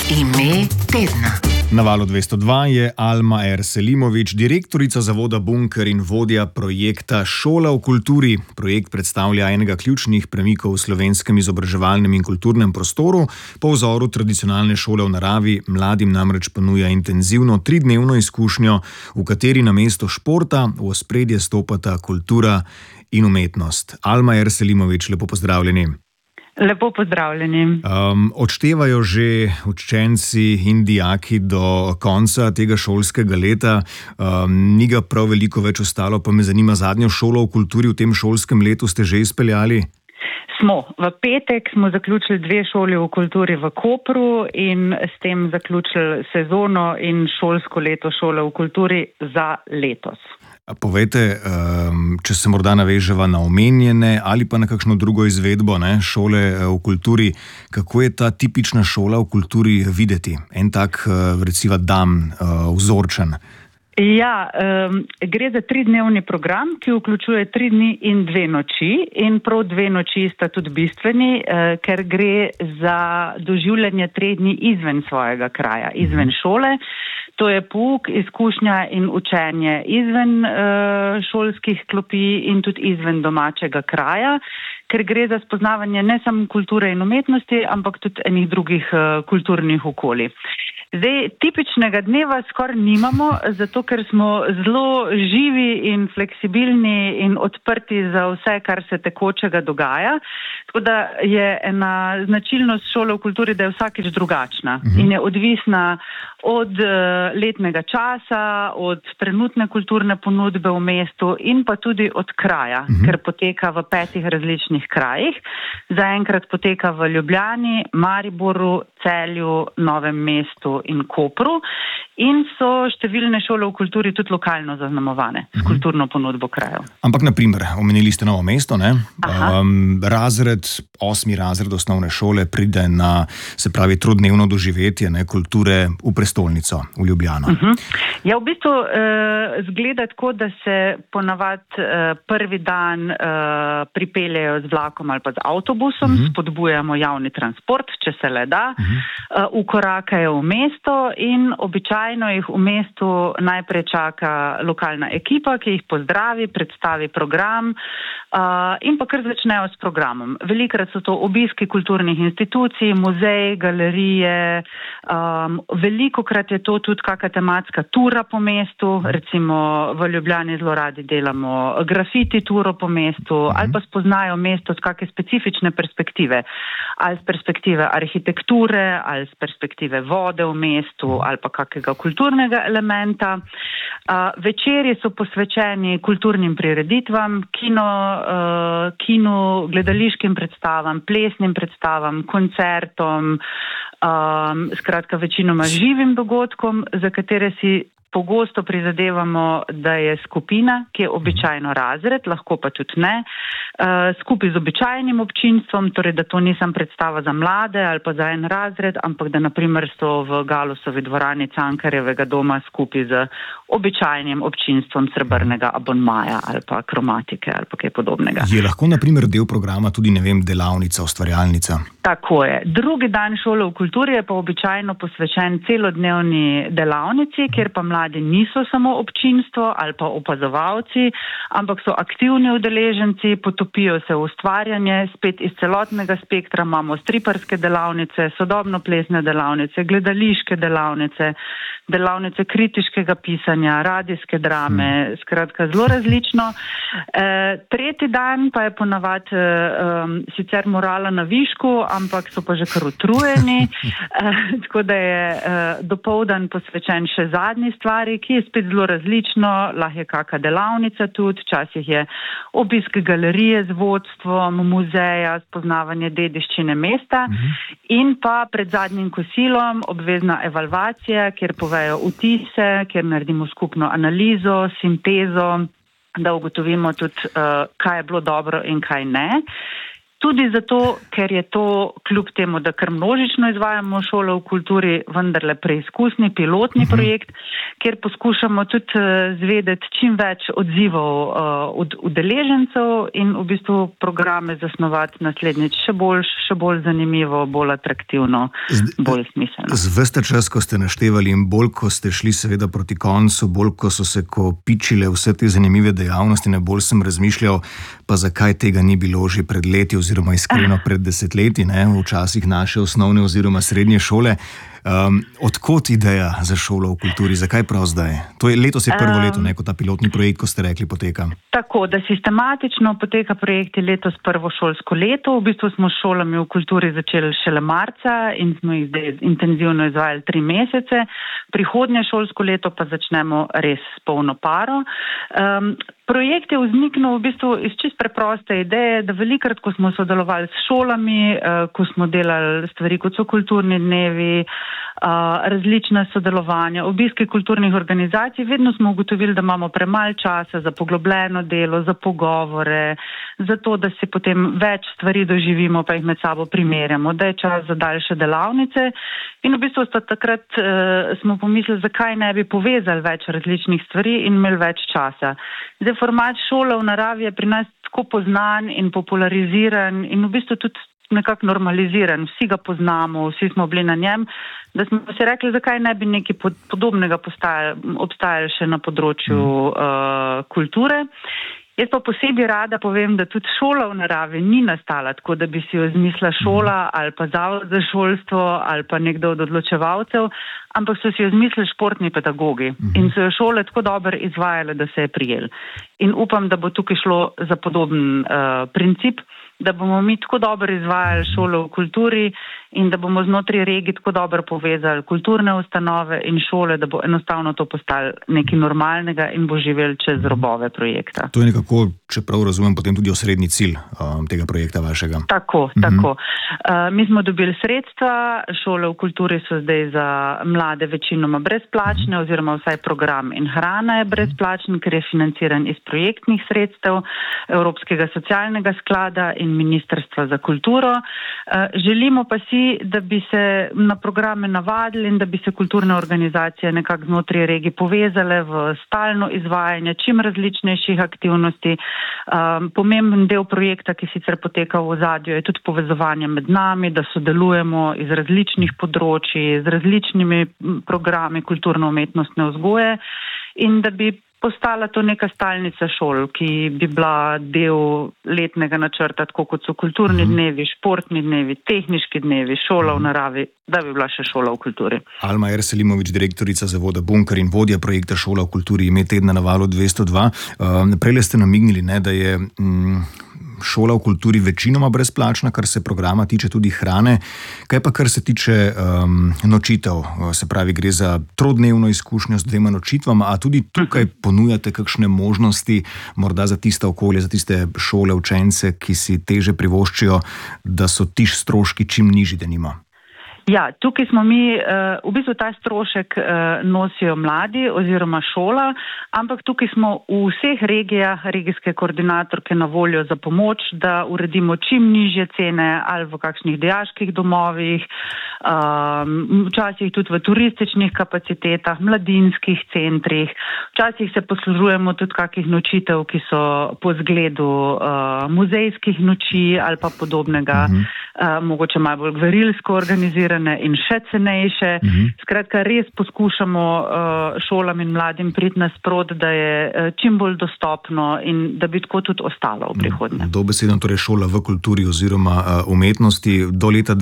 Ime tedna. Na Valu 202 je Alma R. Selimović, direktorica zavoda Bunker in vodja projekta Šola v kulturi. Projekt predstavlja enega ključnih premikov v slovenskem izobraževalnem in kulturnem prostoru. Po vzoru tradicionalne šole v naravi mladim namreč ponuja intenzivno 3-dnevno izkušnjo, v kateri namesto športa v ospredje stopata kultura in umetnost. Alma R. Selimović, lepo pozdravljeni. Lepo pozdravljeni. Odštevajo že učenci in dijaki do konca tega šolskega leta. Ni ga prav veliko več ostalo, pa me zanima, zadnjo šolo v kulturi v tem šolskem letu ste že izpeljali? Smo. V petek smo zaključili 2 šoli v kulturi v Kopru in s tem zaključili sezono in šolsko leto šole v kulturi za letos. Povejte, če se morda naveževa na omenjene ali pa na kakšno drugo izvedbo šole v kulturi, kako je ta tipična šola v kulturi videti? En tak, recimo, dan vzorčen. Ja, gre za 3-dnevni program, ki vključuje 3 dni in 2 noči. In prav 2 noči sta tudi bistveni, ker gre za doživljanje 3 dni izven svojega kraja, izven šole. To je pouk, izkušnja in učenje izven šolskih klopi in tudi izven domačega kraja, ker gre za spoznavanje ne samo kulture in umetnosti, ampak tudi enih drugih kulturnih okolij. Zdaj, tipičnega dneva skoraj nimamo, zato ker smo zelo živi in fleksibilni in odprti za vse, kar se tekočega dogaja. Tako da je ena značilnost šole v kulturi, da je vsakič drugačna in je odvisna od letnega časa, od trenutne kulturne ponudbe v mestu in pa tudi od kraja, ker poteka v 5 različnih krajih. Zaenkrat poteka v Ljubljani, Mariboru, Celju, Novem mestu in Kopru in so številne šole v kulturi tudi lokalno zaznamovane s kulturno ponudbo krajev. Ampak, na primer, omenili ste Novo mesto, ne? 8. razred osnovne šole pride na, se pravi, 3-dnevno doživetje kulture v prestolnico, v Ljubljano. Ja, v bistvu zgleda tako, da se ponavad prvi dan pripeljejo z vlakom ali pa z avtobusom, spodbujamo javni transport, če se le da, ukorakajo v mesto in običajno jih v mestu najprej čaka lokalna ekipa, ki jih pozdravi, predstavi program in pa kar začnejo s programom. Velikrat so to obiski kulturnih institucij, muzeji, galerije, velikokrat je to tudi kakšna tematska tura po mestu, recimo v Ljubljani zelo radi delamo grafiti turo po mestu ali pa spoznajo mesto z kakšne specifične perspektive, ali z perspektive arhitekture, ali z perspektive vode v mestu, ali pa kakega kulturnega elementa. Večeri so posvečeni kulturnim prireditvam, kinu, gledališkim predstavam, plesnim predstavam, koncertom, skratka večinoma živim dogodkom, za katere si pogosto prizadevamo, da je skupina, ki je običajno razred, lahko pa tudi ne, skupaj z običajnim občinstvom, torej da to ni samo predstava za mlade ali pa za en razred, ampak da naprimer so v Galusovi dvorani Cankarjevega doma skupaj z običajnim občinstvom Srebrnega abonmaja ali pa kromatike ali pa kaj podobnega. Je lahko naprimer del programa tudi, delavnica, ustvarjalnica? Tako je. Drugi dan šole v kulturi je pa običajno posvečen celodnevni delavnici, kjer pa mladi niso samo občinstvo ali pa opazovalci, ampak so aktivni udeleženci, potopijo se v ustvarjanje, spet iz celotnega spektra imamo striparske delavnice, sodobno plesne delavnice, gledališke delavnice, delavnice kritiškega pisanja, radijske drame, skratka zelo različno. Tretji dan pa je ponavad sicer morala na višku, ampak so pa že kar utrujeni, tako da je dopoldan posvečen še zadnji stvari, ki je spet zelo različno, lahko je kakšna delavnica tudi, včasih je obisk galerije z vodstvom, muzeja, spoznavanje dediščine mesta in pa pred zadnjim kosilom obvezna evalvacija, kjer povejo vtise, kjer naredimo skupno analizo, sintezo, da ugotovimo tudi, kaj je bilo dobro in kaj ne. Tudi zato, ker je to kljub temu, da kar množično izvajamo šolo v kulturi, vendarle preizkusni, pilotni projekt, kjer poskušamo tudi zvedeti čim več odzivov od udeležencev in v bistvu programe zasnovati naslednjič še bolj zanimivo, bolj atraktivno, bolj smiselno. Veste čas, ko ste naštevali in bolj, ko ste šli seveda proti koncu, bolj, ko so se kopičile vse te zanimive dejavnosti, ne bolj sem razmišljal, pa zakaj tega ni bilo že pred leti oziroma iskreno pred desetletji, v časih naše osnovne oziroma srednje šole. Odkot ideja za šolo v kulturi? Zakaj prav zdaj? Letos je prvo leto, ko ta pilotni projekt, ko ste rekli, poteka. Tako, da sistematično poteka projekt letos prvo šolsko leto. V bistvu smo s šolami v kulturi začeli šele marca in smo jih zdaj intenzivno izvajali 3 mesece. Prihodnje šolsko leto pa začnemo res s polno paro. Projekt je vzniknil v bistvu iz čist preproste ideje, da velikrat, ko smo sodelovali s šolami, ko smo delali stvari, kot so kulturni dnevi, različna sodelovanja, obiski kulturnih organizacij, vedno smo ugotovili, da imamo premalo časa za poglobljeno delo, za pogovore, za to, da si potem več stvari doživimo, pa jih med sabo primerjamo, da je čas za daljše delavnice. In v bistvu takrat smo pomislili, zakaj ne bi povezali več različnih stvari in imeli več časa. Zdaj, format šole v naravi je pri nas tako poznan in populariziran in v bistvu tudi nekako normaliziran. Vsi ga poznamo, vsi smo bili na njem, da smo si rekli, zakaj ne bi nekaj podobnega obstajali še na področju kulture. Jaz pa posebej rada povem, da tudi šola v naravi ni nastala tako, da bi si jo izmislila šola ali pa zavod za šolstvo ali pa nekdo od odločevalcev, ampak so si jo izmislili športni pedagogi in so jo šole tako dobro izvajale, da se je prijel. In upam, da bo tukaj šlo za podoben princip, da bomo mi tako dobro izvajali šolo v kulturi in da bomo znotraj regij tako dobro povezali kulturne ustanove in šole, da bo enostavno to postalo nekaj normalnega in bo živel čez robove projekta. To je nekako, če prav razumem, potem tudi osrednji cilj tega projekta vašega. Tako. Mi smo dobili sredstva, šole v kulturi so zdaj za mlade večinoma brezplačne oziroma vsaj program in hrana je brezplačen, ker je financiran iz projektnih sredstev Evropskega socialnega sklada in Ministrstva za kulturo. Želimo pa si, da bi se na programe navadili in da bi se kulturne organizacije nekako znotraj regij povezale v stalno izvajanje čim različnejših aktivnosti. Pomemben del projekta, ki sicer poteka v ozadju, je tudi povezovanje med nami, da sodelujemo iz različnih področji, z različnimi programi kulturno-umetnostne vzgoje in da bi postala to neka stalnica šol, ki bi bila del letnega načrta, tako kot so kulturni dnevi, športni dnevi, tehniški dnevi, šola v naravi, da bi bila še šola v kulturi. Alma R. Selimović, direktorica zavoda Bunker in vodja projekta Šola v kulturi, ime tedna na Valu 202. Prejle ste namignili, da je šola v kulturi večinoma brezplačna, kar se programa tiče, tudi hrane. Kaj pa kar se tiče nočitev? Se pravi, gre za trodnevno izkušnjo z 2 nočitvama, a tudi tukaj ponujate kakšne možnosti, morda za tiste okolje, za tiste šole, učence, ki si teže privoščijo, da so ti stroški čim nižji, denimo? Ja, tukaj smo mi, v bistvu ta strošek nosijo mladi oziroma šola, ampak tukaj smo v vseh regijah regijske koordinatorke na voljo za pomoč, da uredimo čim nižje cene ali v kakšnih dijaških domovih, včasih tudi v turističnih kapacitetah, mladinskih centrih, včasih se poslužujemo tudi kakih nočitev, ki so po zgledu muzejskih noči ali pa podobnega, mogoče malo bolj gverilsko organizirane in še cenejše. Skratka, res poskušamo šolam in mladim priti nasprot, da je čim bolj dostopno in da bi tako tudi ostalo v prihodnje. Dobesedno torej šola v kulturi oziroma umetnosti. Do leta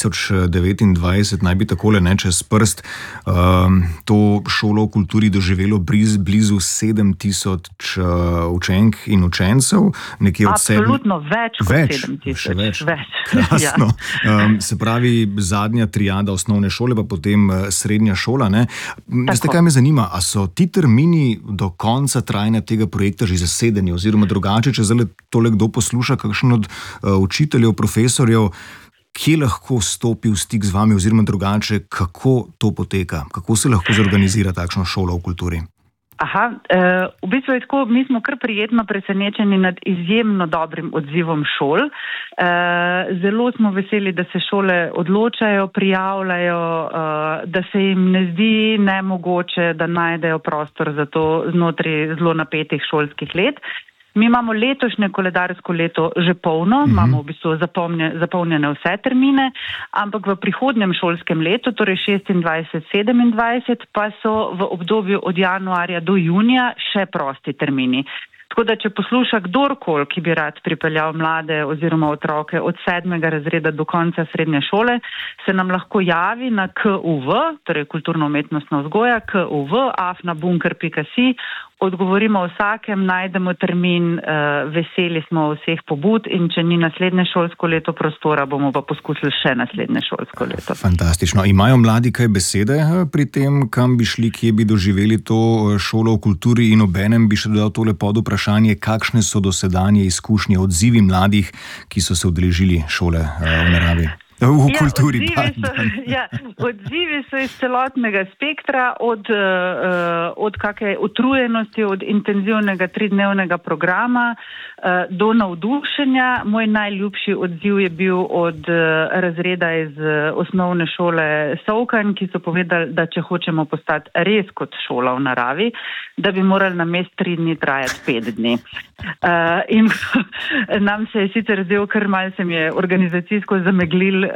2029 naj bi takole, čez prst, to šolo v kulturi doživelo blizu 7,000 učenk in učencev. Absolutno, več kot 7,000. Več. Krasno. Se pravi, zadnja triada osnovne šole, pa potem srednja šola. Veste, kaj me zanima? A so ti termini do konca trajanja tega projekta že zasedeni? Oziroma drugače, če zdaj tole kdo posluša, kakšen od učiteljev, profesorjev, kje lahko stopi v stik z vami, oziroma drugače, kako to poteka? Kako se lahko zorganizira takšno šolo v kulturi? V bistvu je tako, mi smo kar prijetno presenečeni nad izjemno dobrim odzivom šol. Zelo smo veseli, da se šole odločajo, prijavljajo, da se jim ne zdi nemogoče, da najdejo prostor za to znotraj zelo napetih šolskih let. Mi imamo letošnje koledarsko leto že polno, imamo v bistvu zapolnjene vse termine, ampak v prihodnjem šolskem letu, torej 26-27, pa so v obdobju od januarja do junija še prosti termini. Tako da, če posluša kdorkoli, ki bi rad pripeljal mlade oziroma otroke od 7. razreda do konca srednje šole, se nam lahko javi na KUV, torej kulturno-umetnostna vzgoja, kuv@bunker.si. Odgovorimo vsakem, najdemo termin, veseli smo vseh pobud in če ni naslednje šolsko leto prostora, bomo pa poskusili še naslednje šolsko leto. Fantastično. Imajo mladi kaj besede pri tem, kam bi šli, kje bi doživeli to šolo v kulturi, in obenem bi še dodal tole pod vprašanje, kakšne so dosedanje izkušnje, odzivi mladih, ki so se udeležili šole v naravi? V kulturi. Odzivi so iz celotnega spektra, od kakšne utrujenosti, od intenzivnega 3-dnevnega programa do navdušenja. Moj najljubši odziv je bil od razreda iz osnovne šole Sovkan, ki so povedali, da če hočemo postati res kot šola v naravi, da bi morali namesto 3 dni trajati 5 dni. In nam se je sicer zdel, kar malo se mi je organizacijsko zameglil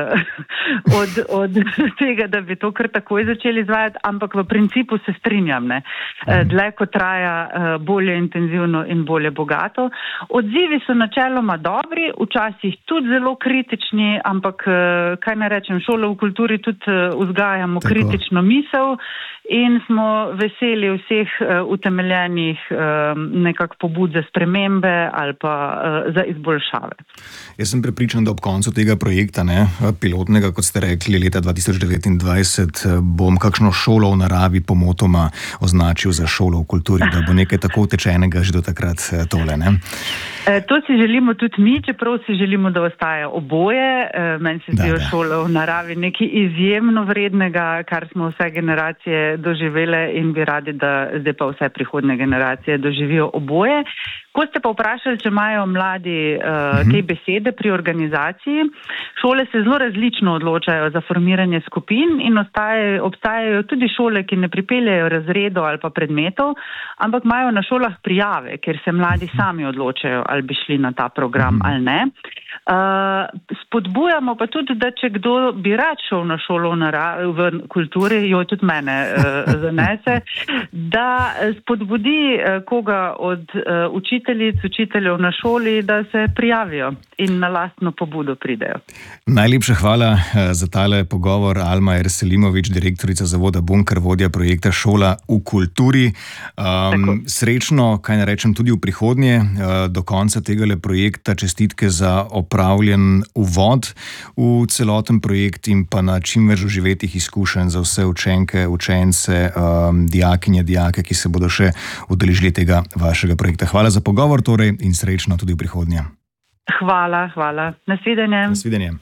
od tega, da bi to kar takoj začeli izvajati, ampak v principu se strinjam, ne. Dlje ko traja, bolje intenzivno in bolje bogato. Odzivi so načeloma dobri, včasih tudi zelo kritični, ampak kaj naj rečem, šolo v kulturi tudi vzgajamo kritično misel in smo veseli vseh utemeljenih nekako pobud za spremembe ali pa za izboljšave. Jaz sem prepričan, da ob koncu tega projekta, pilotnega, kot ste rekli, leta 2029, bom kakšno šolo v naravi pomotoma označil za šolo v kulturi, da bo nekaj tako utečenega že do takrat tole, ne? To si želimo tudi mi, čeprav si želimo, da ostaje oboje. Meni se zdijo šole v naravi nekaj izjemno vrednega, kar smo vse generacije doživele in bi radi, da zdaj pa vse prihodne generacije doživijo oboje. Ko ste pa vprašali, če imajo mladi te besede pri organizaciji, šole se zelo različno odločajo za formiranje skupin in obstajajo tudi šole, ki ne pripeljajo razredov ali pa predmetov, ampak imajo na šolah prijave, ker se mladi sami odločajo, ali bi šli na ta program ali ne. Spodbujamo pa tudi, da če kdo bi rad šel na šolo v kulturi, jo tudi mene zanese, da spodbudi koga od učiteljev na šoli, da se prijavijo in na lastno pobudo pridejo. Najlepša hvala za tale pogovor. Alma Erselimović, direktorica zavoda Bunker, vodja projekta Šola v kulturi. Srečno, kaj ne rečem, tudi v prihodnje, do konca tegale projekta. Čestitke za opravljen uvod v celoten projekt in pa na čim več doživetih izkušenj za vse učenke, učence, dijakinje, dijake, ki se bodo še udeležili tega vašega projekta. Hvala za pogovor torej in srečno tudi v prihodnje. Hvala. Nasvidenje. Nasvidenje.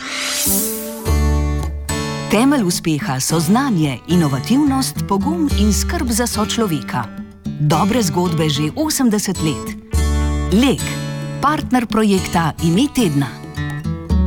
Temelj uspeha so znanje, inovativnost, pogum in skrb za sočloveka. Dobre zgodbe že 80 let. Lek, partner projekta Ime tedna.